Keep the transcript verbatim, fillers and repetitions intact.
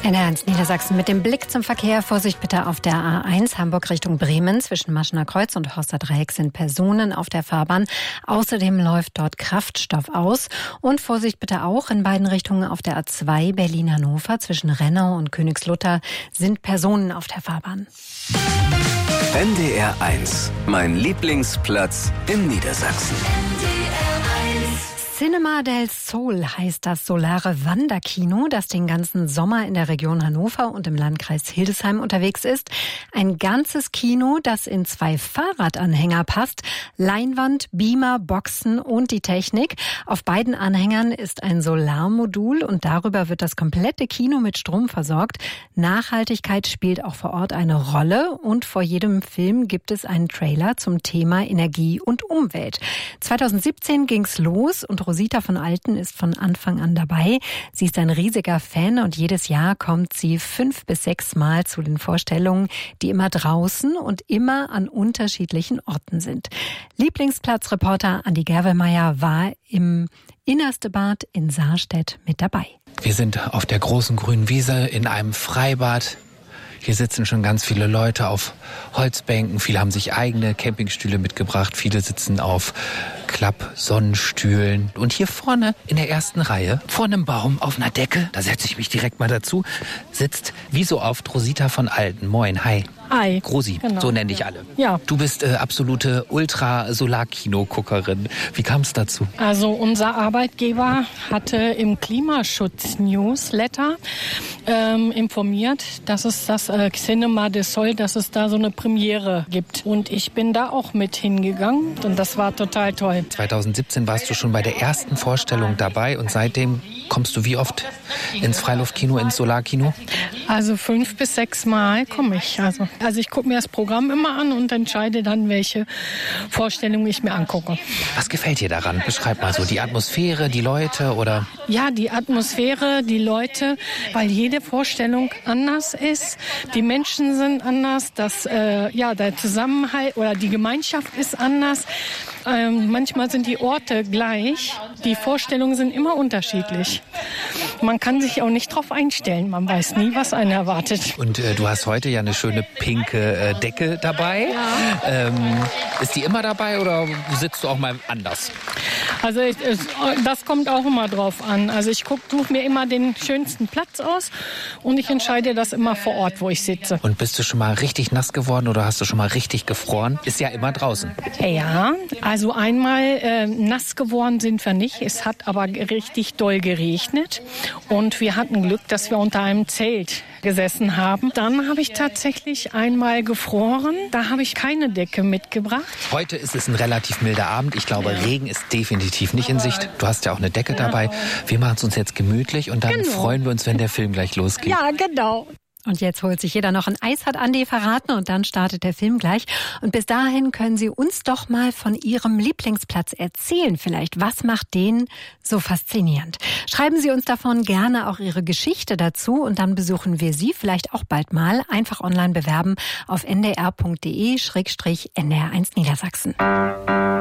N R eins Niedersachsen mit dem Blick zum Verkehr. Vorsicht bitte auf der A eins Hamburg Richtung Bremen. Zwischen Maschener Kreuz und Horster Dreieck sind Personen auf der Fahrbahn. Außerdem läuft dort Kraftstoff aus. Und Vorsicht bitte auch in beiden Richtungen auf der A zwei Berlin-Hannover. Zwischen Rennau und Königslutter sind Personen auf der Fahrbahn. N D R eins, mein Lieblingsplatz in Niedersachsen. Cinema del Sol heißt das solare Wanderkino, das den ganzen Sommer in der Region Hannover und im Landkreis Hildesheim unterwegs ist. Ein ganzes Kino, das in zwei Fahrradanhänger passt. Leinwand, Beamer, Boxen und die Technik. Auf beiden Anhängern ist ein Solarmodul und darüber wird das komplette Kino mit Strom versorgt. Nachhaltigkeit spielt auch vor Ort eine Rolle und vor jedem Film gibt es einen Trailer zum Thema Energie und Umwelt. zweitausendsiebzehn ging's los und Rosita von Alten ist von Anfang an dabei. Sie ist ein riesiger Fan und jedes Jahr kommt sie fünf bis sechs Mal zu den Vorstellungen, die immer draußen und immer an unterschiedlichen Orten sind. Lieblingsplatzreporter Andi Gervelmeier war im Innerste Bad in Saarstedt mit dabei. Wir sind auf der großen grünen Wiese in einem Freibad. Hier sitzen schon ganz viele Leute auf Holzbänken. Viele haben sich eigene Campingstühle mitgebracht. Viele sitzen auf Klapp-Sonnenstühlen. Und hier vorne in der ersten Reihe, vor einem Baum auf einer Decke, da setze ich mich direkt mal dazu, sitzt wie so oft Rosita von Alten. Moin, hi. Hi. Grosi, Genau. so nenne ich alle. Ja. Du bist äh, absolute Ultra-Solar-Kino-Guckerin. Wie kam es dazu? Also unser Arbeitgeber hatte im Klimaschutz-Newsletter ähm, informiert, dass es das äh, Cinema del Sol, dass es da so eine Premiere gibt. Und ich bin da auch mit hingegangen und das war total toll. zweitausendsiebzehn warst du schon bei der ersten Vorstellung dabei und seitdem kommst du wie oft ins Freiluftkino, ins Solarkino? Also fünf bis sechs Mal komme ich. Also, also ich gucke mir das Programm immer an und entscheide dann, welche Vorstellung ich mir angucke. Was gefällt dir daran? Beschreib mal so die Atmosphäre, die Leute oder... Ja, die Atmosphäre, die Leute, weil jede Vorstellung anders ist. Die Menschen sind anders, das, äh, ja, der Zusammenhalt oder die Gemeinschaft ist anders. Ähm, manchmal sind die Orte gleich, die Vorstellungen sind immer unterschiedlich. Man kann sich auch nicht drauf einstellen, man weiß nie, was einen erwartet. Und äh, du hast heute ja eine schöne pinke äh, Decke dabei. Ja. Ähm, ist die immer dabei oder sitzt du auch mal anders? Also ich, das kommt auch immer drauf an. Also ich suche mir immer den schönsten Platz aus und ich entscheide das immer vor Ort, wo ich sitze. Und bist du schon mal richtig nass geworden oder hast du schon mal richtig gefroren? Ist ja immer draußen. Ja, also einmal äh, nass geworden sind wir nicht. Es hat aber richtig doll geregnet und wir hatten Glück, dass wir unter einem Zelt gesessen haben. Dann habe ich tatsächlich einmal gefroren. Da habe ich keine Decke mitgebracht. Heute ist es ein relativ milder Abend. Ich glaube, ja. Regen ist definitiv nicht in Sicht. Du hast ja auch eine Decke ja. dabei. Wir machen es uns jetzt gemütlich und dann genau. freuen wir uns, wenn der Film gleich losgeht. Ja, genau. Und jetzt holt sich jeder noch ein Eis, hat Andi verraten, und dann startet der Film gleich. Und bis dahin können Sie uns doch mal von Ihrem Lieblingsplatz erzählen vielleicht. Was macht den so faszinierend? Schreiben Sie uns davon gerne auch Ihre Geschichte dazu und dann besuchen wir Sie vielleicht auch bald mal. Einfach online bewerben auf n d r punkt d e slash n d r eins Niedersachsen.